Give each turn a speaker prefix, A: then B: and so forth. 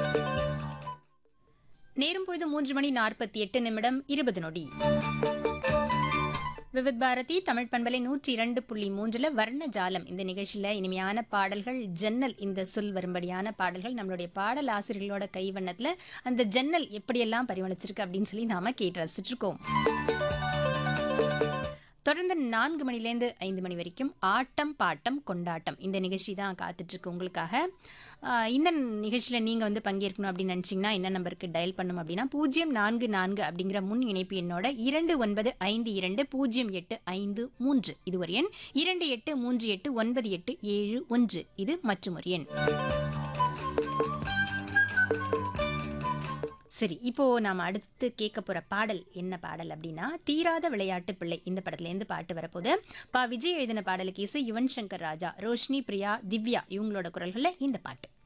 A: நேரம் பொழுது 3:48:20 விவித் பாரதி தமிழ் பண்பலை 102.3 வர்ண ஜாலம் இந்த நிகழ்ச்சியில் இனிமையான பாடல்கள் ஜன்னல் இந்த சொல் வரும்படியான பாடல்கள் நம்மளுடைய பாடல் ஆசிரியர்களோட கைவண்ணத்தில் அந்த ஜன்னல் எப்படியெல்லாம் பரிமளிச்சிருக்கு அப்படின்னு சொல்லி நாம கேட்டு ரசிச்சிருக்கோம். தொடர்ந்து 4 மணிலேருந்து 5 மணி வரைக்கும் ஆட்டம் பாட்டம் கொண்டாட்டம் இந்த நிகழ்ச்சி தான் காத்துட்ருக்கு உங்களுக்காக. இந்த நிகழ்ச்சியில் நீங்கள் பங்கேற்கணும் அப்படின்னு நினச்சிங்கன்னா என்ன நம்பருக்கு டயல் பண்ணும் அப்படின்னா 044 அப்படிங்கிற முன் இணைப்பு எண்ணோட 29520853 இது ஒரு எண், 28389871 இது மற்றும் ஒரு எண். சரி, இப்போ நாம அடுத்து கேட்க போற பாடல் என்ன பாடல் அப்படின்னா தீராத விளையாட்டு பிள்ளை இந்த படத்துல இருந்து பாட்டு வரப்போது. விஜய் எழுதின பாடலுக்கு இசை யுவன் சங்கர் ராஜா, ரோஷினி, பிரியா, திவ்யா இவங்களோட குரல்கள்ல இந்த பாட்டு.